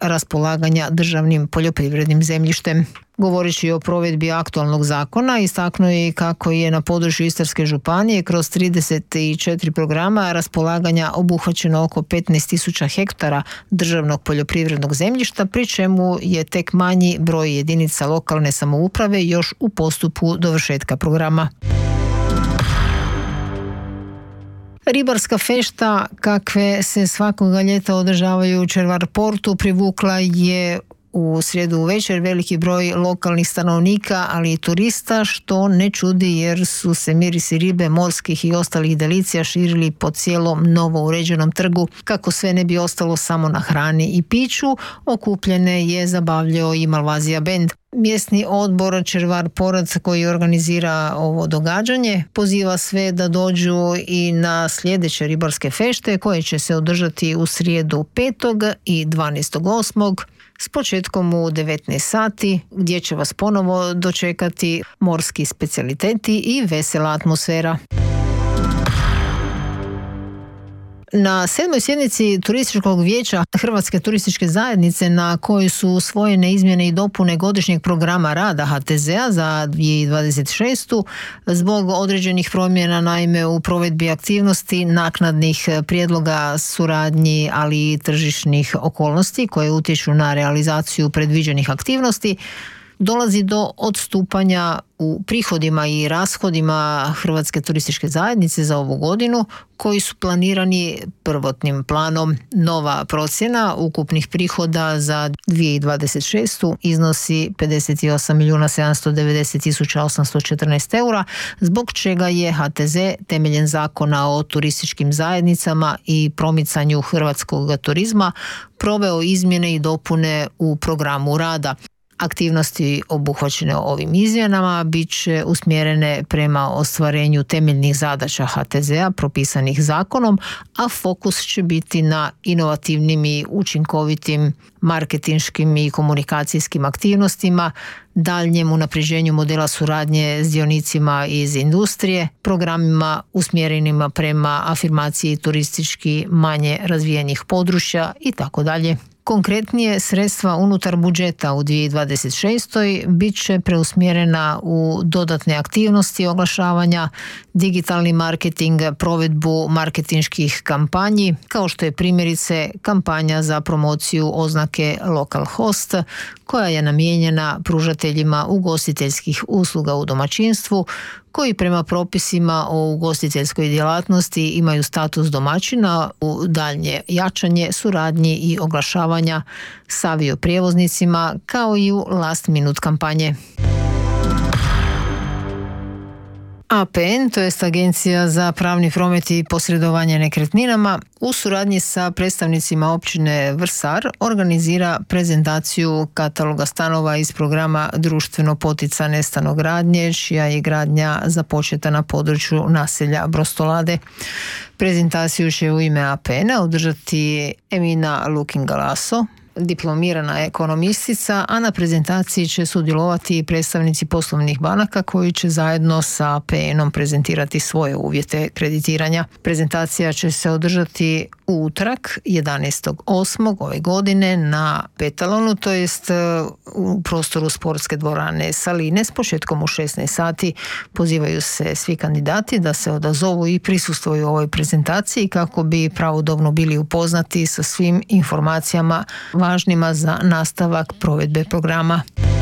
raspolaganja državnim poljoprivrednim zemljištem. Govoreći o provedbi aktualnog zakona, istaknuo je kako je na području Istarske županije kroz 34 programa raspolaganja obuhvaćeno oko 15.000 hektara državnog poljoprivrednog zemljišta, pri čemu je tek manji broj jedinica lokalne samouprave još u postupku dovršetka programa. Ribarska fešta, kakve se svakoga ljeta održavaju u Červar portu, privukla je u srijedu uvečer veliki broj lokalnih stanovnika, ali i turista, što ne čudi jer su se mirisi ribe, morskih i ostalih delicija širili po cijelom novo uređenom trgu. Kako sve ne bi ostalo samo na hrani i piću, okupljene je zabavljao i Malvazija bend. Mjesni odbor Červar Porac koji organizira ovo događanje poziva sve da dođu i na sljedeće ribarske fešte koje će se održati u srijedu 5. i 12.8. s početkom u 19 sati, gdje će vas ponovo dočekati morski specijaliteti i vesela atmosfera. Na 7. sjednici Turističkog vijeća Hrvatske turističke zajednice, na kojoj su usvojene izmjene i dopune godišnjeg programa rada HTZ-a za 2026. zbog određenih promjena, naime u provedbi aktivnosti, naknadnih prijedloga, suradnji, ali i tržišnih okolnosti koje utječu na realizaciju predviđenih aktivnosti, dolazi do odstupanja u prihodima i rashodima Hrvatske turističke zajednice za ovu godinu, koji su planirani prvotnim planom. Nova procjena ukupnih prihoda za 2026. iznosi 58.790.814 eura, zbog čega je HTZ temeljem Zakona o turističkim zajednicama i promicanju hrvatskog turizma proveo izmjene i dopune u programu rada. Aktivnosti obuhvaćene ovim izmjenama bit će usmjerene prema ostvarenju temeljnih zadaća HTZ-a propisanih zakonom, a fokus će biti na inovativnim i učinkovitim marketinškim i komunikacijskim aktivnostima, daljnjem unapređenju modela suradnje s dionicima iz industrije, programima usmjerenima prema afirmaciji turistički manje razvijenih područja itd. Konkretnije, sredstva unutar budžeta u 2026. bit će preusmjerena u dodatne aktivnosti oglašavanja, digitalni marketing, provedbu marketinških kampanji, kao što je primjerice kampanja za promociju oznake Local Host, koja je namijenjena pružateljima ugostiteljskih usluga u domaćinstvu, koji prema propisima o ugostiteljskoj djelatnosti imaju status domaćina, u daljnje jačanje suradnji i oglašavanja s avioprijevoznicima, kao i u last minute kampanje. APN, to jest Agencija za pravni promet i posredovanje nekretninama, u suradnji sa predstavnicima općine Vrsar organizira prezentaciju kataloga stanova iz programa društveno poticane stanogradnje, čija je gradnja započeta na području naselja Brostolade. Prezentaciju će u ime APN-a održati Emina Lukin-Galaso, diplomirana ekonomistica, a na prezentaciji će sudjelovati predstavnici poslovnih banaka koji će zajedno sa APN-om prezentirati svoje uvjete kreditiranja. Prezentacija će se održati u utorak 11.8. ove godine na Petalonu, to jest u prostoru sportske dvorane Saline s početkom u 16 sati. Pozivaju se svi kandidati da se odazovu i prisustvuju ovoj prezentaciji kako bi pravodobno bili upoznati sa svim informacijama važnima za nastavak provedbe programa.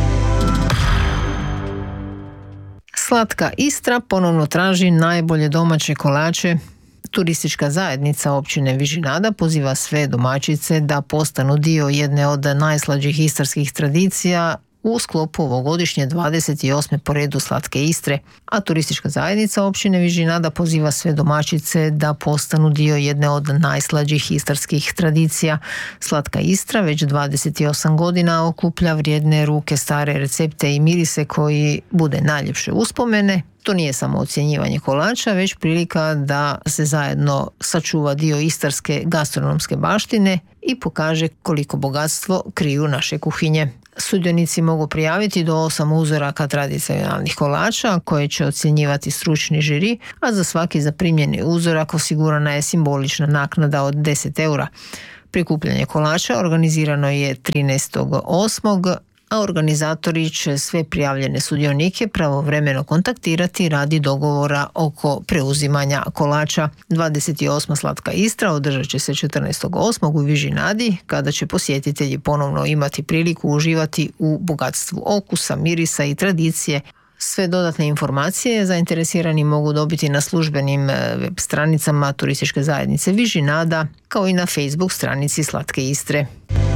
Slatka Istra ponovno traži najbolje domaće kolače. Turistička zajednica općine Vižinada poziva sve domaćice da postanu dio jedne od najslađih istarskih tradicija u sklopu ovogodišnje 28. po redu Slatke Istre, a turistička zajednica općine Vižinada poziva sve domaćice da postanu dio jedne od najslađih istarskih tradicija. Slatka Istra već 28 godina okuplja vrijedne ruke stare recepte i mirise koji bude najljepše uspomene. To nije samo ocjenjivanje kolača, već prilika da se zajedno sačuva dio istarske gastronomske baštine i pokaže koliko bogatstvo kriju naše kuhinje. Sudionici mogu prijaviti do 8 uzoraka tradicionalnih kolača koje će ocjenjivati stručni žiri, a za svaki zaprimljeni uzorak osigurana je simbolična naknada od 10 eura. Prikupljanje kolača organizirano je 13.8., a organizatori će sve prijavljene sudionike pravovremeno kontaktirati radi dogovora oko preuzimanja kolača. 28. Slatka Istra održat će se 14.8. u Vižinadi, kada će posjetitelji ponovno imati priliku uživati u bogatstvu okusa, mirisa i tradicije. Sve dodatne informacije zainteresirani mogu dobiti na službenim web stranicama turističke zajednice Vižinada, kao i na Facebook stranici Slatke Istre.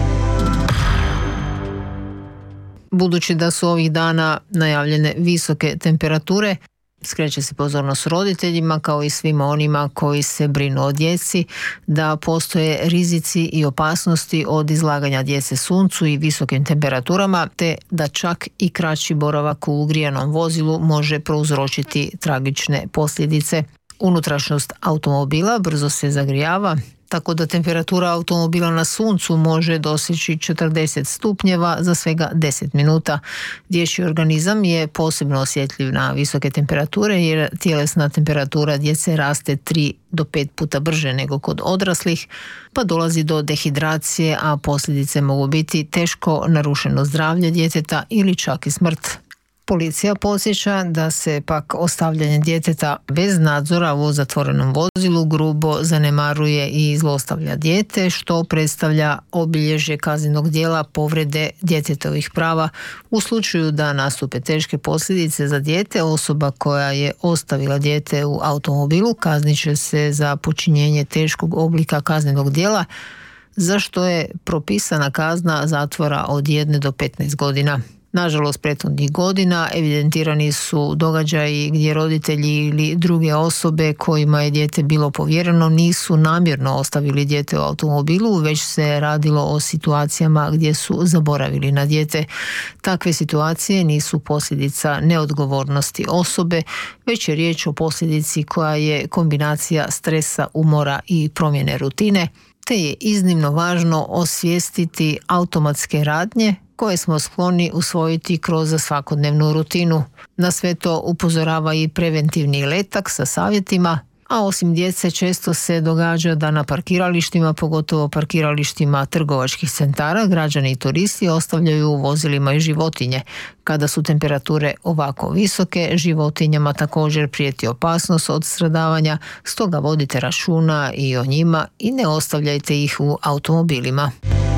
Budući da su ovih dana najavljene visoke temperature, skreće se pozornost roditeljima kao i svima onima koji se brinu o djeci da postoje rizici i opasnosti od izlaganja djece suncu i visokim temperaturama, te da čak i kraći boravak u ugrijanom vozilu može prouzročiti tragične posljedice. Unutrašnjost automobila brzo se zagrijava, tako da temperatura automobila na suncu može doseći 40 stupnjeva za svega 10 minuta. Dječji organizam je posebno osjetljiv na visoke temperature jer tjelesna temperatura djece raste 3 do 5 puta brže nego kod odraslih, pa dolazi do dehidracije, a posljedice mogu biti teško narušeno zdravlje djeteta ili čak i smrt. Policija podsjeća da se pak ostavljanje djeteta bez nadzora u zatvorenom vozilu grubo zanemaruje i zlostavlja dijete, što predstavlja obilježje kaznenog djela povrede djetetovih prava. U slučaju da nastupe teške posljedice za dijete, osoba koja je ostavila dijete u automobilu kaznit će se za počinjenje teškog oblika kaznenog djela, za što je propisana kazna zatvora od 1 do 15 godina. Nažalost, prethodnih godina evidentirani su događaji gdje roditelji ili druge osobe kojima je dijete bilo povjereno nisu namjerno ostavili dijete u automobilu, već se radilo o situacijama gdje su zaboravili na dijete. Takve situacije nisu posljedica neodgovornosti osobe, već je riječ o posljedici koja je kombinacija stresa, umora i promjene rutine, te je iznimno važno osvijestiti automatske radnje koje smo skloni usvojiti kroz svakodnevnu rutinu. Na sve to upozorava i preventivni letak sa savjetima, a osim djece često se događa da na parkiralištima, pogotovo parkiralištima trgovačkih centara, građani i turisti ostavljaju u vozilima i životinje. Kada su temperature ovako visoke, životinjama također prijeti opasnost od stradavanja, stoga vodite računa i o njima i ne ostavljajte ih u automobilima.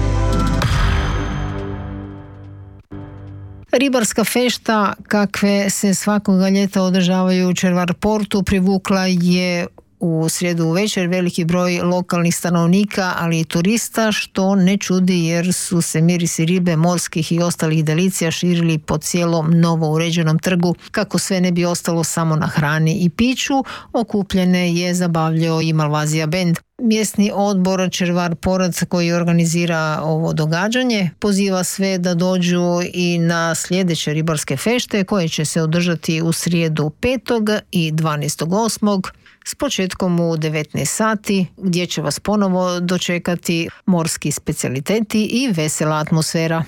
Ribarska fešta, kakve se svakoga ljeta održavaju u Červar Portu, privukla je u srijedu uvečer veliki broj lokalnih stanovnika, ali i turista, što ne čudi jer su se mirisi ribe, morskih i ostalih delicija širili po cijelom novo uređenom trgu. Kako sve ne bi ostalo samo na hrani i piću, okupljene je zabavljao i Malvazija bend. Mjesni odbor Červar Porac, koji organizira ovo događanje, poziva sve da dođu i na sljedeće ribarske fešte koje će se održati u srijedu 5. i 12.8. s početkom u 19 sati, gdje će vas ponovo dočekati morski specijaliteti i vesela atmosfera.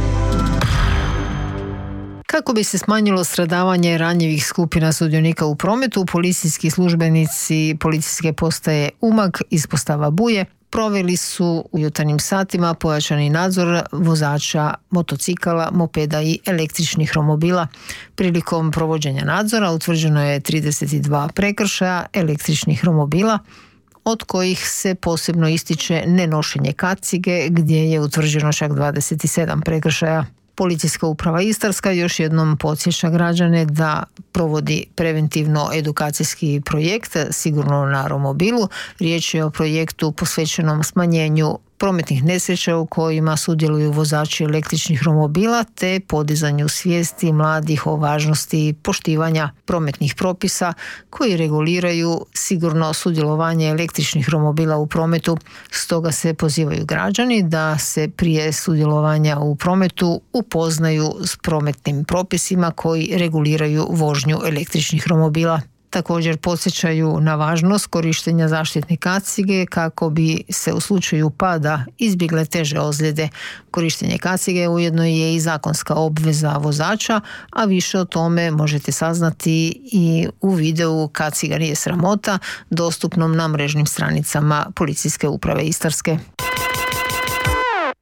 Kako bi se smanjilo stradavanje ranjivih skupina sudionika u prometu, policijski službenici policijske postaje Umag, ispostava Buje, proveli su u jutarnjim satima pojačani nadzor vozača motocikala, mopeda i električnih romobila. Prilikom provođenja nadzora utvrđeno je 32 prekršaja električnih romobila, od kojih se posebno ističe nenošenje kacige, gdje je utvrđeno čak 27 prekršaja. Policijska uprava Istarska još jednom podsjeća građane da provodi preventivno-edukacijski projekt Sigurno na romobilu. Riječ je o projektu posvećenom smanjenju prometnih nesreća u kojima sudjeluju vozači električnih romobila te podizanju svijesti mladih o važnosti poštivanja prometnih propisa koji reguliraju sigurno sudjelovanje električnih romobila u prometu. Stoga se pozivaju građani da se prije sudjelovanja u prometu upoznaju s prometnim propisima koji reguliraju vožnju električnih romobila. Također podsjećaju na važnost korištenja zaštitne kacige kako bi se u slučaju pada izbjegle teže ozljede. Korištenje kacige ujedno je i zakonska obveza vozača, a više o tome možete saznati i u videu Kaciga nije sramota, dostupnom na mrežnim stranicama Policijske uprave Istarske.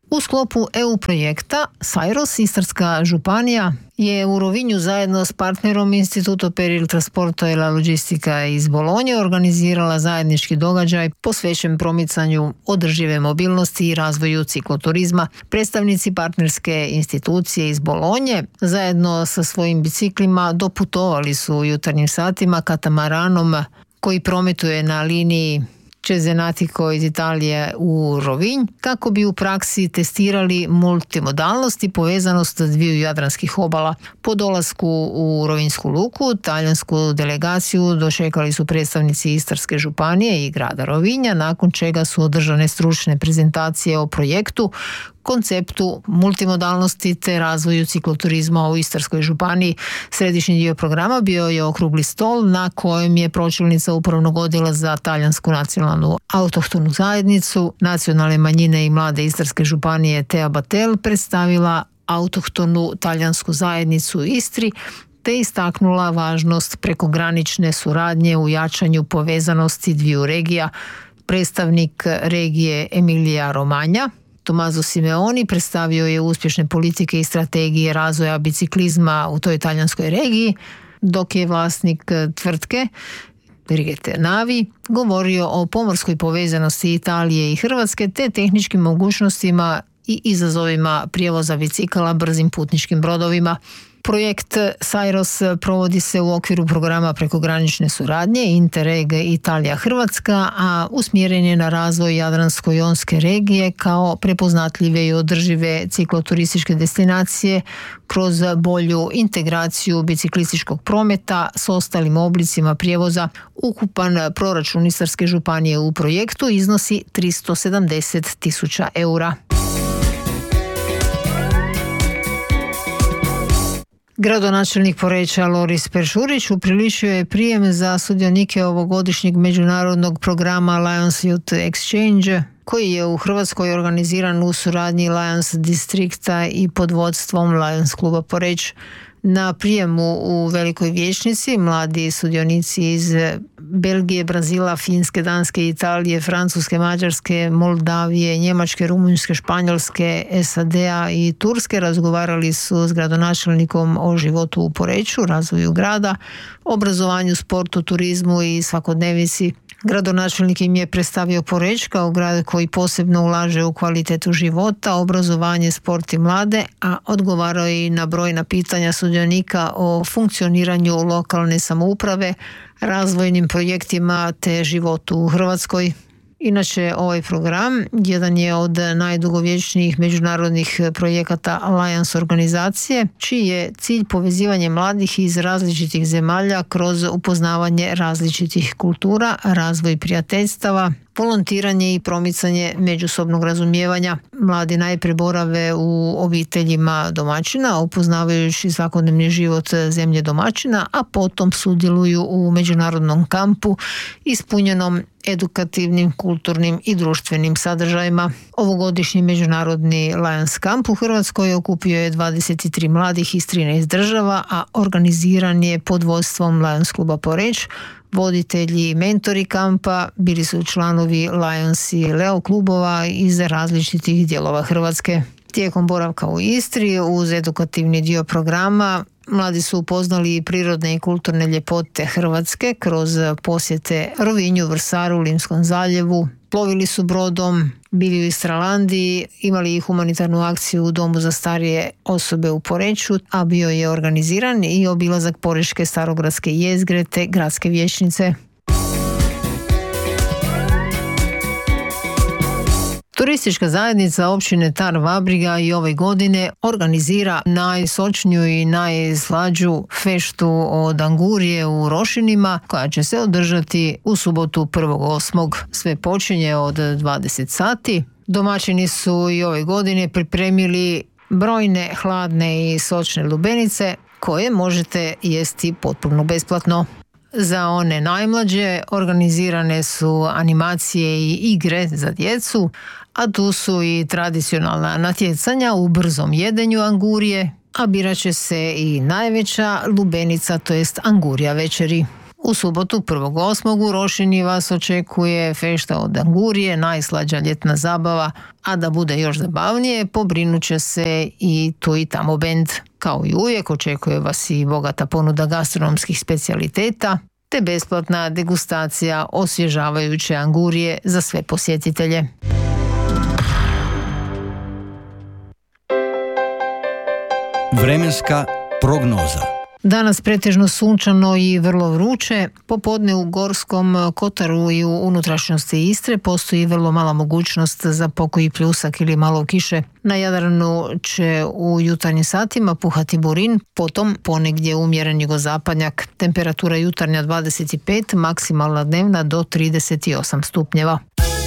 U sklopu EU projekta Sairos, Istarska županija je u Rovinju zajedno s partnerom Instituto per il Trasporto e la Logistica iz Bolonje organizirala zajednički događaj posvećen promicanju održive mobilnosti i razvoju cikloturizma. Predstavnici partnerske institucije iz Bolonje zajedno sa svojim biciklima doputovali su u jutarnjim satima katamaranom koji prometuje na liniji Cesenatico iz Italije u Rovinj, kako bi u praksi testirali multimodalnost i povezanost dviju jadranskih obala. Po dolasku u Rovinjsku luku, talijansku delegaciju dočekali su predstavnici Istarske županije i grada Rovinja, nakon čega su održane stručne prezentacije o projektu, konceptu multimodalnosti te razvoju cikloturizma u Istarskoj županiji. Središnji dio programa bio je okrugli stol na kojem je pročelnica upravnog odjela za talijansku nacionalnu autohtonu zajednicu, nacionalne manjine i mlade Istarske županije Tea Batel predstavila autohtonu talijansku zajednicu u Istri te istaknula važnost prekogranične suradnje u jačanju povezanosti dviju regija. Predstavnik regije Emilija Romagna Tommaso Simeoni predstavio je uspješne politike i strategije razvoja biciklizma u toj talijanskoj regiji, dok je vlasnik tvrtke Brigitte Navi govorio o pomorskoj povezanosti Italije i Hrvatske te tehničkim mogućnostima i izazovima prijevoza bicikala brzim putničkim brodovima. Projekt Sairos provodi se u okviru programa prekogranične suradnje Interreg Italija-Hrvatska, a usmjeren je na razvoj Jadransko-jonske regije kao prepoznatljive i održive cikloturističke destinacije kroz bolju integraciju biciklističkog prometa s ostalim oblicima prijevoza. Ukupan proračun Istarske županije u projektu iznosi 370.000 eura. Gradonačelnik Poreča Loris Peršurić upriličio je prijem za sudionike ovogodišnjeg međunarodnog programa Lions Youth Exchange, koji je u Hrvatskoj organiziran u suradnji Lions distrikta i pod vodstvom Lions kluba Poreč. Na prijemu u Velikoj vijećnici mladi sudionici iz Belgije, Brazila, Finske, Danske, Italije, Francuske, Mađarske, Moldavije, Njemačke, Rumunjske, Španjolske, SAD-a i Turske razgovarali su s gradonačelnikom o životu u Poreču, razvoju grada, obrazovanju, sportu, turizmu i svakodnevici. Gradonačelnik im je predstavio Poreč kao grad koji posebno ulaže u kvalitetu života, obrazovanje, sport i mlade, a odgovarao je i na brojna pitanja sudionika o funkcioniranju lokalne samouprave, razvojnim projektima te životu u Hrvatskoj. Inače, ovaj program jedan je od najdugovječnijih međunarodnih projekata Alliance organizacije, čiji je cilj povezivanje mladih iz različitih zemalja kroz upoznavanje različitih kultura, razvoj prijateljstava, volontiranje i promicanje međusobnog razumijevanja. Mladi najprije borave u obiteljima domaćina, upoznavajući svakodnevni život zemlje domaćina, a potom sudjeluju u međunarodnom kampu ispunjenom edukativnim, kulturnim i društvenim sadržajima. Ovogodišnji međunarodni Lions Camp u Hrvatskoj okupio je 23 mladih iz 13 država, a organiziran je pod vodstvom Lions kluba Poreč. Voditelji i mentori kampa bili su članovi Lions i Leo klubova iz različitih dijelova Hrvatske. Tijekom boravka u Istri uz edukativni dio programa mladi su upoznali prirodne i kulturne ljepote Hrvatske kroz posjete Rovinju, Vrsaru, Limskom zaljevu. Plovili su brodom, bili u Istralandiji, imali i humanitarnu akciju u Domu za starije osobe u Poreču, a bio je organiziran i obilazak Porečke starogradske jezgre te gradske vijećnice. Turistička zajednica općine Tar-Vabriga i ove godine organizira najsočniju i najslađu feštu od angurije u Rošinima, koja će se održati u subotu 1.8. Sve počinje od 20 sati. Domaćini su i ove godine pripremili brojne hladne i sočne lubenice koje možete jesti potpuno besplatno. Za one najmlađe organizirane su animacije i igre za djecu, a tu su i tradicionalna natjecanja u brzom jedenju angurije, a birat će se i najveća lubenica, to jest angurija večeri. U subotu 1.8. u Rošini vas očekuje fešta od angurije, najslađa ljetna zabava, a da bude još zabavnije, pobrinut će se i tu i tamo bend. Kao i uvijek očekuje vas i bogata ponuda gastronomskih specijaliteta, te besplatna degustacija osvježavajuće angurije za sve posjetitelje. Vremenska prognoza. Danas pretežno sunčano i vrlo vruće. Popodne u Gorskom kotaru i u unutrašnjosti Istre postoji vrlo mala mogućnost za pokoji pljusak ili malo kiše. Na Jadranu će u jutarnjim satima puhati burin, potom ponegdje umjeren jugozapadnjak. Temperatura jutarnja 25, maksimalna dnevna do 38 stupnjeva.